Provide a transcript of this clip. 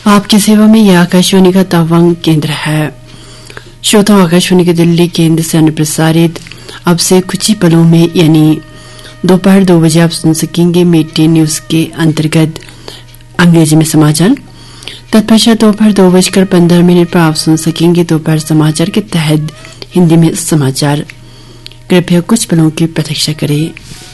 आपकी सेवा में यह आकाशवाणी का तवांग केंद्र है। श्रोताओं, आकाशवाणी के दिल्ली केंद्र से अनुप्रसारित अब से कुछ ही पलों में यानी दोपहर 2 बजे आप सुन सकेंगे मिड डे न्यूज के अंतर्गत अंग्रेजी में समाचार। तत्पश्चात दोपहर 2:15 पर आप सुन सकेंगे दोपहर समाचार के तहत हिंदी में समाचार। कृपया कुछ पलों की प्रतीक्षा करें।